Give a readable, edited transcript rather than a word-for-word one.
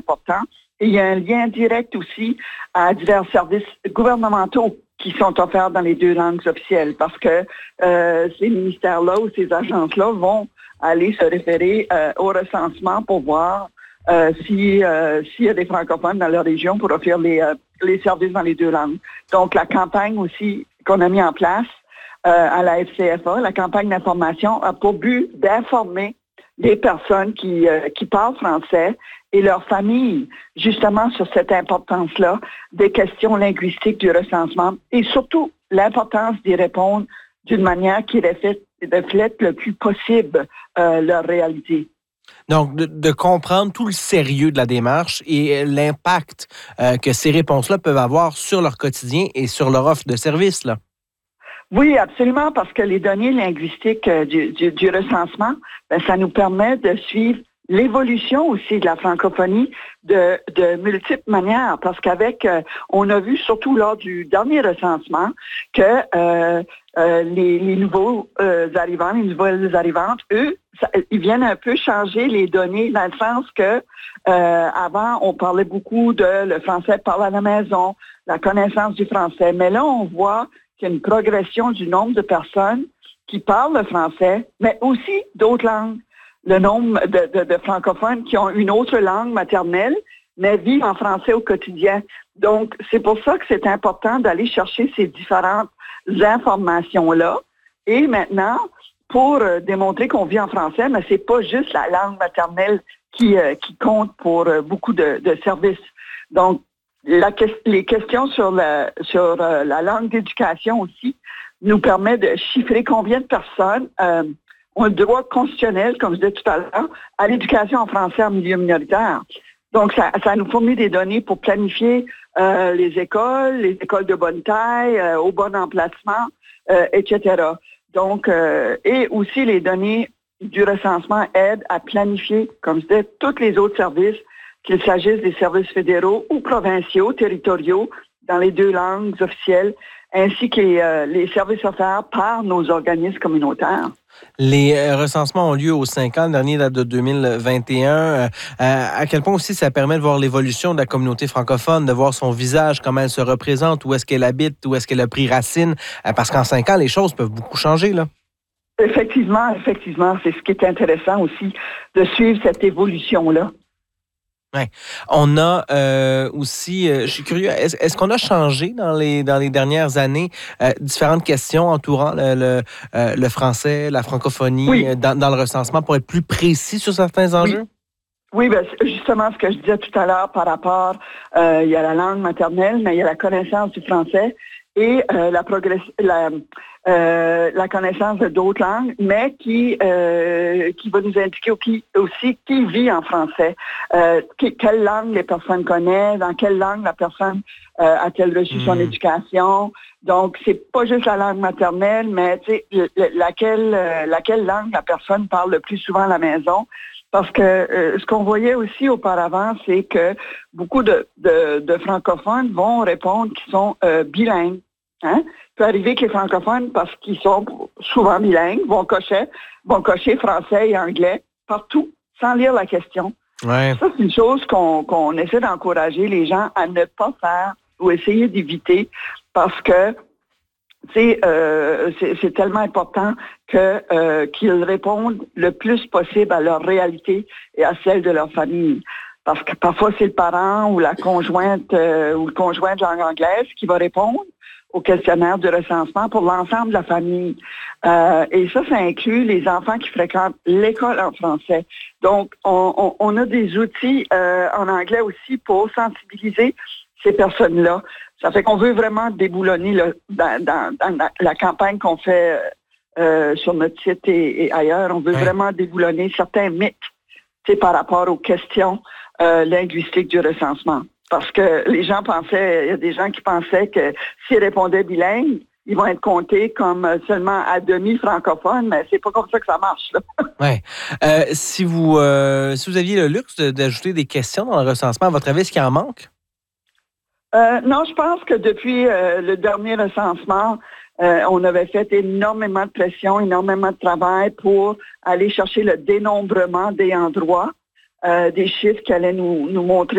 important. Et il y a un lien direct aussi à divers services gouvernementaux qui sont offerts dans les 2 langues officielles parce que ces ministères-là ou ces agences-là vont aller se référer au recensement pour voir s'il y a des francophones dans leur région pour offrir les services dans les 2 langues. Donc, la campagne aussi qu'on a mis en place à la FCFA, la campagne d'information, a pour but d'informer les personnes qui parlent français et leurs familles, justement sur cette importance-là des questions linguistiques du recensement et surtout l'importance d'y répondre d'une manière qui reflète le plus possible leur réalité. Donc, de comprendre tout le sérieux de la démarche et l'impact que ces réponses-là peuvent avoir sur leur quotidien et sur leur offre de services, là. Oui, absolument, parce que les données linguistiques du recensement, ça nous permet de suivre l'évolution aussi de la francophonie de multiples manières, parce qu'avec, on a vu surtout lors du dernier recensement que les nouveaux arrivants, les nouvelles arrivantes, eux, ils viennent un peu changer les données dans le sens que avant, on parlait beaucoup de le français parle à la maison, la connaissance du français, mais là, on voit qu'il y a une progression du nombre de personnes qui parlent le français, mais aussi d'autres langues. Le nombre de francophones qui ont une autre langue maternelle, mais vivent en français au quotidien. Donc, c'est pour ça que c'est important d'aller chercher ces différentes informations-là. Et maintenant, pour démontrer qu'on vit en français, mais c'est pas juste la langue maternelle qui compte pour beaucoup de services. Donc, les questions sur la langue d'éducation aussi nous permet de chiffrer combien de personnes ont le droit constitutionnel, comme je disais tout à l'heure, à l'éducation en français en milieu minoritaire. Donc, ça nous fournit des données pour planifier les écoles de bonne taille, au bon emplacement, etc. Donc, et aussi les données du recensement aident à planifier, comme je disais, tous les autres services, qu'il s'agisse des services fédéraux ou provinciaux, territoriaux, dans les 2 langues officielles, ainsi que les services offerts par nos organismes communautaires. Les recensements ont lieu aux 5 ans. Le dernier date de 2021. À quel point aussi ça permet de voir l'évolution de la communauté francophone, de voir son visage, comment elle se représente, où est-ce qu'elle habite, où est-ce qu'elle a pris racine. Parce qu'en 5 ans, les choses peuvent beaucoup changer, là. Effectivement. C'est ce qui est intéressant aussi, de suivre cette évolution-là. Ouais. On a aussi, je suis curieux, est-ce qu'on a changé dans les dernières années différentes questions entourant le français, la francophonie, oui. dans le recensement pour être plus précis sur certains enjeux? Oui, justement ce que je disais tout à l'heure par rapport, il y a la langue maternelle, mais il y a la connaissance du français et la connaissance d'autres langues, mais qui va nous indiquer aussi qui vit en français, quelle langue les personnes connaissent, dans quelle langue la personne a-t-elle reçu son éducation. Donc, c'est pas juste la langue maternelle, mais tu sais, laquelle langue la personne parle le plus souvent à la maison. Parce que ce qu'on voyait aussi auparavant, c'est que beaucoup de francophones vont répondre qu'ils sont bilingues. Hein? Il peut arriver que les francophones, parce qu'ils sont souvent bilingues, vont cocher français et anglais partout, sans lire la question. Ouais. Ça, c'est une chose qu'on essaie d'encourager les gens à ne pas faire ou essayer d'éviter parce que c'est tellement important qu'ils répondent le plus possible à leur réalité et à celle de leur famille. Parce que parfois, c'est le parent ou la conjointe ou le conjoint de langue anglaise qui va répondre au questionnaire de recensement pour l'ensemble de la famille. Et ça inclut les enfants qui fréquentent l'école en français. Donc, on a des outils en anglais aussi pour sensibiliser ces personnes-là. Ça fait qu'on veut vraiment déboulonner dans la campagne qu'on fait sur notre site et ailleurs. On veut vraiment déboulonner certains mythes par rapport aux questions linguistiques du recensement. Parce que les gens pensaient, il y a des gens qui pensaient que s'ils répondaient bilingue, ils vont être comptés comme seulement à demi francophones, mais c'est pas comme ça que ça marche. Ouais. Si vous aviez le luxe d'ajouter des questions dans le recensement, à votre avis, est-ce qu'il en manque? Non, je pense que depuis le dernier recensement, on avait fait énormément de pression, énormément de travail pour aller chercher le dénombrement des endroits, des chiffres qui allaient nous montrer